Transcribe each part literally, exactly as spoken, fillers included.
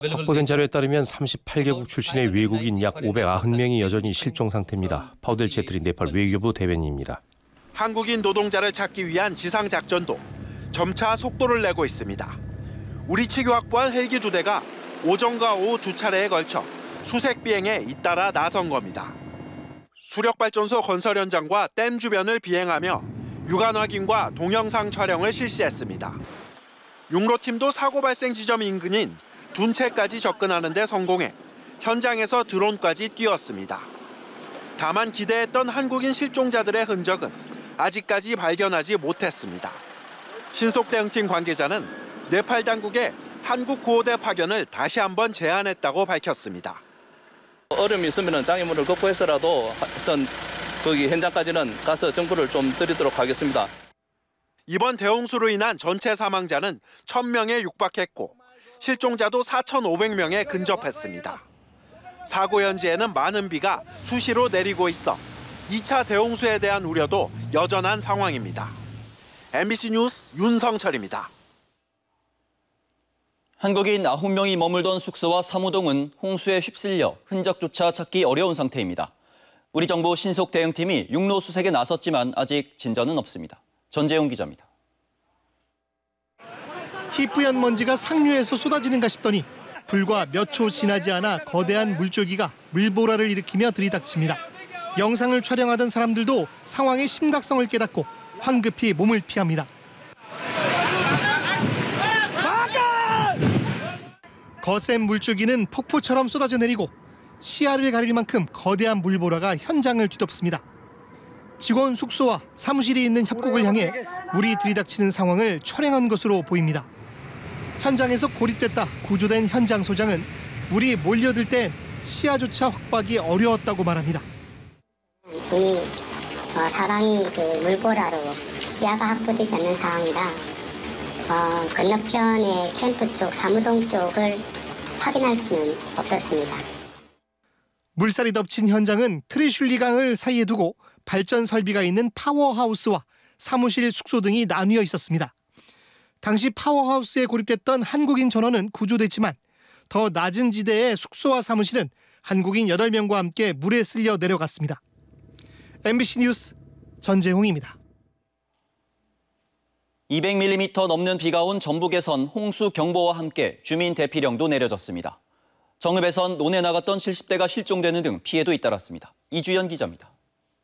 확보된 자료에 따르면 삼십팔 개국 출신의 외국인 약 오백구십 명이 여전히 실종 상태입니다. 파우델 제트리 네팔 외교부 대변인입니다. 한국인 노동자를 찾기 위한 지상작전도 점차 속도를 내고 있습니다. 우리 측이 확보한 헬기 두 대가 오전과 오후 두 차례에 걸쳐 수색 비행에 잇따라 나선 겁니다. 수력발전소 건설 현장과 댐 주변을 비행하며 육안 확인과 동영상 촬영을 실시했습니다. 육로팀도 사고 발생 지점 인근인 둔체까지 접근하는 데 성공해 현장에서 드론까지 띄웠습니다. 다만 기대했던 한국인 실종자들의 흔적은 아직까지 발견하지 못했습니다. 신속대응팀 관계자는 네팔 당국에 한국 구호대 파견을 다시 한번 제안했다고 밝혔습니다. 어려움이 있으면 장애물을 극복해서라도 어떤 거기 현장까지는 가서 정보를 좀 드리도록 하겠습니다. 이번 대홍수로 인한 전체 사망자는 천 명에 육박했고 실종자도 사천오백 명에 근접했습니다. 사고 현지에는 많은 비가 수시로 내리고 있어 이 차 대홍수에 대한 우려도 여전한 상황입니다. 엠비씨 뉴스 윤성철입니다. 한국인 아홉 명이 머물던 숙소와 사무동은 홍수에 휩쓸려 흔적조차 찾기 어려운 상태입니다. 우리 정부 신속대응팀이 육로 수색에 나섰지만 아직 진전은 없습니다. 전재용 기자입니다. 희뿌연 먼지가 상류에서 쏟아지는가 싶더니 불과 몇 초 지나지 않아 거대한 물줄기가 물보라를 일으키며 들이닥칩니다. 영상을 촬영하던 사람들도 상황의 심각성을 깨닫고 황급히 몸을 피합니다. 거센 물줄기는 폭포처럼 쏟아져 내리고 시야를 가릴 만큼 거대한 물보라가 현장을 뒤덮습니다. 직원 숙소와 사무실이 있는 협곡을 향해 물이 들이닥치는 상황을 촬영한 것으로 보입니다. 현장에서 고립됐다 구조된 현장 소장은 물이 몰려들 땐 시야조차 확보하기 어려웠다고 말합니다. 눈이 어, 사방이 그 물보라로 시야가 확보되지 않는 상황이라 어, 건너편의 캠프 쪽, 사무동 쪽을 확인할 수는 없었습니다. 물살이 덮친 현장은 트리슐리 강을 사이에 두고 발전 설비가 있는 파워하우스와 사무실, 숙소 등이 나뉘어 있었습니다. 당시 파워하우스에 고립됐던 한국인 전원은 구조됐지만 더 낮은 지대의 숙소와 사무실은 한국인 여덟 명과 함께 물에 쓸려 내려갔습니다. 엠비씨 뉴스 전재홍입니다. 이백 밀리미터 넘는 비가 온 전북에선 홍수 경보와 함께 주민 대피령도 내려졌습니다. 정읍에선 논에 나갔던 칠십 대가 실종되는 등 피해도 잇따랐습니다. 이주연 기자입니다.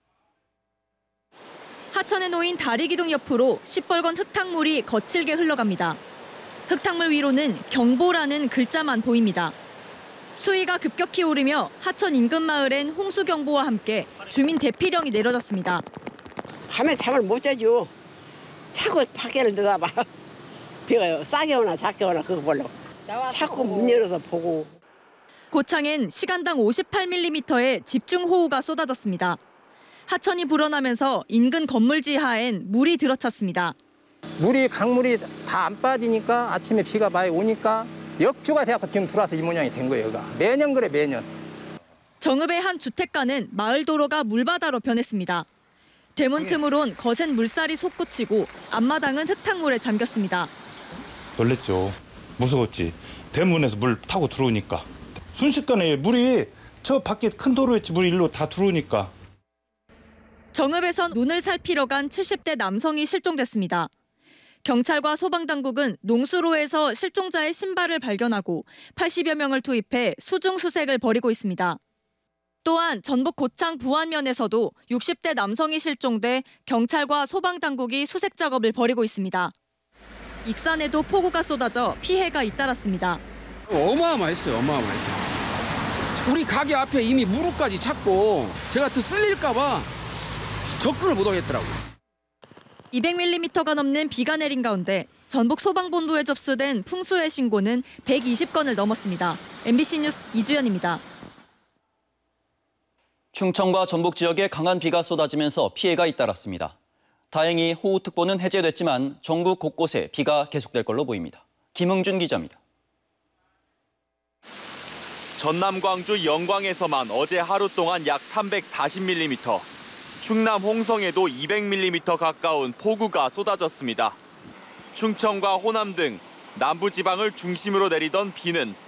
하천에 놓인 다리 기둥 옆으로 시뻘건 흙탕물이 거칠게 흘러갑니다. 흙탕물 위로는 경보라는 글자만 보입니다. 수위가 급격히 오르며 하천 인근 마을엔 홍수 경보와 함께 주민 대피령이 내려졌습니다. 밤에 잠을 못 자죠. 자꾸 밖에를 내다봐. 비가 싸게 오나 작게 오나 그거 보려고. 자꾸 문 열어서 보고. 고창엔 시간당 오십팔 밀리미터의 집중호우가 쏟아졌습니다. 하천이 불어나면서 인근 건물 지하엔 물이 들어찼습니다. 물이 강물이 다 안 빠지니까 아침에 비가 많이 오니까 역주가 돼서 지금 들어와서 이 모양이 된 거예요. 여기가. 매년 그래 매년. 정읍의 한 주택가는 마을 도로가 물바다로 변했습니다. 대문 틈으론 거센 물살이 솟구치고 앞마당은 흙탕물에 잠겼습니다. 놀랬죠. 무서웠지. 대문에서 물 타고 들어오니까. 순식간에 물이 저 밖에 큰 도로에 물이 일로 다 들어오니까. 정읍에선 논을 살피러 간 칠십 대 남성이 실종됐습니다. 경찰과 소방당국은 농수로에서 실종자의 신발을 발견하고 팔십여 명을 투입해 수중 수색을 벌이고 있습니다. 또한 전북 고창 부안면에서도 육십 대 남성이 실종돼 경찰과 소방당국이 수색 작업을 벌이고 있습니다. 익산에도 폭우가 쏟아져 피해가 잇따랐습니다. 어마어마했어요. 어마어마했어요. 우리 가게 앞에 이미 무릎까지 찼고 제가 또 쓸릴까 봐 접근을 못 하겠더라고요. 이백 밀리미터가 넘는 비가 내린 가운데 전북 소방본부에 접수된 풍수해 신고는 백이십 건을 넘었습니다. 엠비씨 뉴스 이주연입니다. 충청과 전북 지역에 강한 비가 쏟아지면서 피해가 잇따랐습니다. 다행히 호우특보는 해제됐지만 전국 곳곳에 비가 계속될 걸로 보입니다. 김흥준 기자입니다. 전남 광주 영광에서만 어제 하루 동안 약 삼백사십 밀리미터, 충남 홍성에도 이백 밀리미터 가까운 폭우가 쏟아졌습니다. 충청과 호남 등 남부지방을 중심으로 내리던 비는